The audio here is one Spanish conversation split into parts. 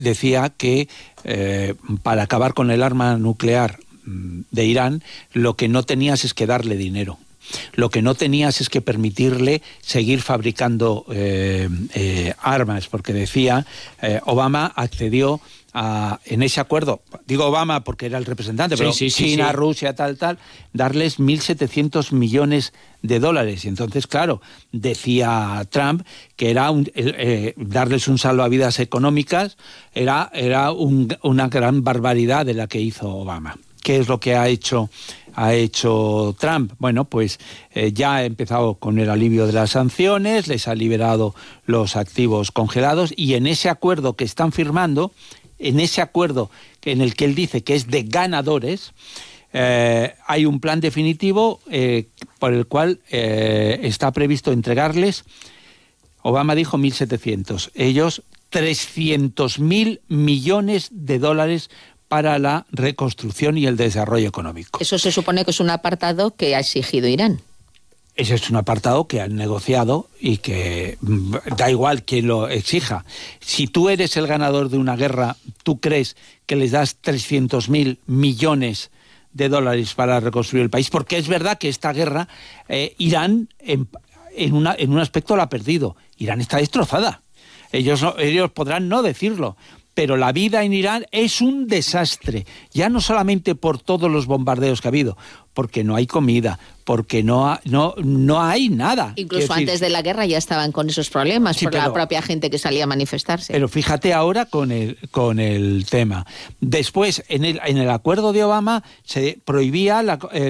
decía que para acabar con el arma nuclear de Irán, lo que no tenías es que darle dinero. Lo que no tenías es que permitirle seguir fabricando armas, porque decía, Obama accedió en ese acuerdo, digo Obama porque era el representante, pero China, Rusia, tal, darles 1.700 millones de dólares. Y entonces, claro, decía Trump que era darles un salvavidas económicas era una gran barbaridad de la que hizo Obama. ¿Qué es lo que ha hecho Trump? Bueno, pues ya ha empezado con el alivio de las sanciones, les ha liberado los activos congelados, y en ese acuerdo que están firmando, en ese acuerdo en el que él dice que es de ganadores, hay un plan definitivo por el cual está previsto entregarles, Obama dijo 1.700, ellos 300.000 millones de dólares para la reconstrucción y el desarrollo económico. Eso se supone que es un apartado que ha exigido Irán. Ese es un apartado que han negociado y que da igual quién lo exija. Si tú eres el ganador de una guerra, ¿tú crees que les das 300.000 millones de dólares para reconstruir el país? Porque es verdad que esta guerra, Irán en un aspecto la ha perdido. Irán está destrozada. Ellos podrán no decirlo, pero la vida en Irán es un desastre, ya no solamente por todos los bombardeos que ha habido, porque no hay comida, porque no hay nada. Incluso antes de la guerra ya estaban con esos problemas, la propia gente que salía a manifestarse. Pero fíjate ahora con el tema. Después, en el acuerdo de Obama se prohibía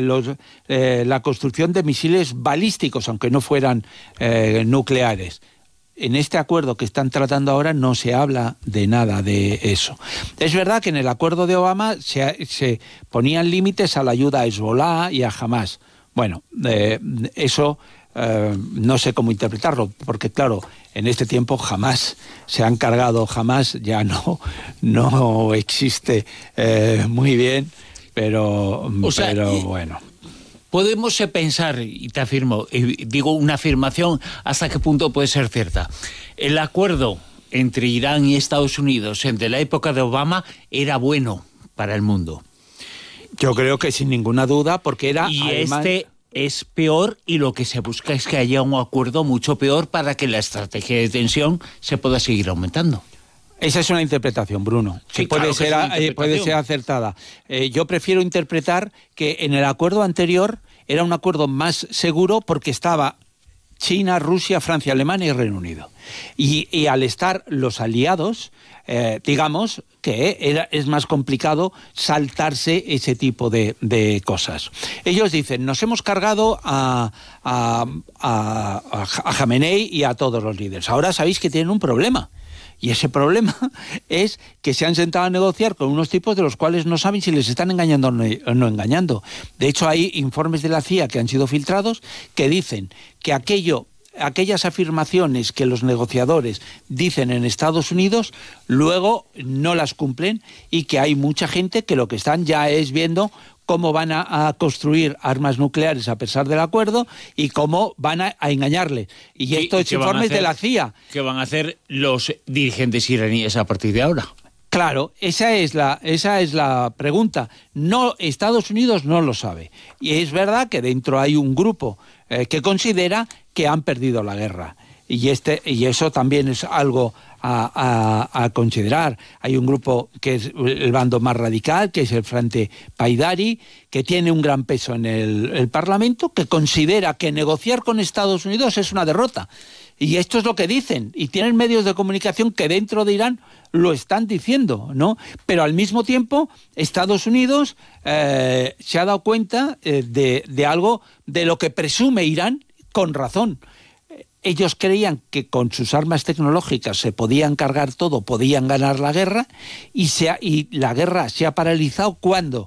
la construcción de misiles balísticos, aunque no fueran nucleares. En este acuerdo que están tratando ahora no se habla de nada de eso. Es verdad que en el acuerdo de Obama se ponían límites a la ayuda a Hezbollah y a Hamás. Bueno, eso no sé cómo interpretarlo, porque claro, en este tiempo Hamás se han cargado, Hamás ya no existe muy bien, pero bueno. Podemos pensar, y te afirmo, digo una afirmación, ¿hasta qué punto puede ser cierta? El acuerdo entre Irán y Estados Unidos entre la época de Obama era bueno para el mundo. Yo creo que sin ninguna duda, porque era... Y además... es peor, y lo que se busca es que haya un acuerdo mucho peor para que la estrategia de tensión se pueda seguir aumentando. Esa es una interpretación, Bruno, que puede ser acertada. Yo prefiero interpretar que en el acuerdo anterior era un acuerdo más seguro porque estaba China, Rusia, Francia, Alemania y Reino Unido. Y al estar los aliados, digamos que es más complicado saltarse ese tipo de cosas. Ellos dicen, nos hemos cargado a Jamenei y a todos los líderes. Ahora sabéis que tienen un problema. Y ese problema es que se han sentado a negociar con unos tipos de los cuales no saben si les están engañando o no engañando. De hecho, hay informes de la CIA que han sido filtrados que dicen que aquellas afirmaciones que los negociadores dicen en Estados Unidos, luego no las cumplen, y que hay mucha gente que lo que están ya es viendo cómo van a construir armas nucleares a pesar del acuerdo y cómo van a engañarle. Y esto es informes de la CIA. ¿Qué van a hacer los dirigentes iraníes a partir de ahora? Claro, esa es la pregunta. No, Estados Unidos no lo sabe. Y es verdad que dentro hay un grupo que considera que han perdido la guerra. Y eso también es algo a considerar. Hay un grupo que es el bando más radical, que es el Frente Paidari, que tiene un gran peso en el Parlamento, que considera que negociar con Estados Unidos es una derrota. Y esto es lo que dicen, y tienen medios de comunicación que dentro de Irán lo están diciendo, ¿no? Pero al mismo tiempo, Estados Unidos se ha dado cuenta de algo de lo que presume Irán, con razón. Ellos creían que con sus armas tecnológicas se podían cargar todo, podían ganar la guerra, y la guerra se ha paralizado cuando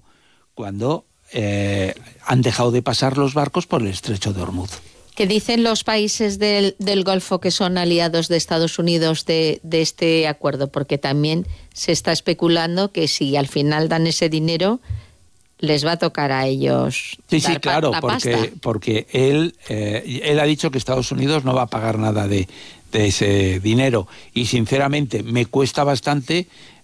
han dejado de pasar los barcos por el estrecho de Hormuz. ¿Qué dicen los países del Golfo que son aliados de Estados Unidos de este acuerdo? Porque también se está especulando que si al final dan ese dinero, les va a tocar a ellos. Sí, claro, porque él ha dicho que Estados Unidos no va a pagar nada de de ese dinero. Y sinceramente me cuesta bastante